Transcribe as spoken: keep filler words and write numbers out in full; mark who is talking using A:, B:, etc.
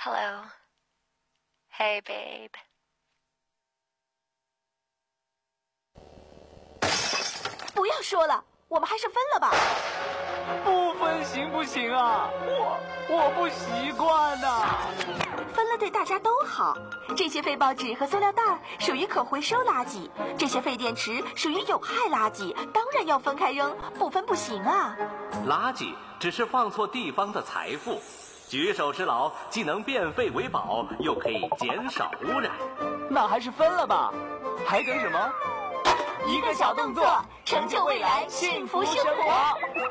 A: Hello. Hey, babe.
B: 不要说了，我们还是分了吧。
C: 不分行不行啊？我我不习惯呐、啊。
B: 分了对大家都好。这些废报纸和塑料袋属于可回收垃圾，这些废电池属于有害垃圾，当然要分开扔，不分不行啊。
D: 垃圾只是放错地方的财富，举手之劳既能变废为宝，又可以减少污染。
C: 那还是分了吧，还等什么？
B: 一个小动作，成就未来幸福生活。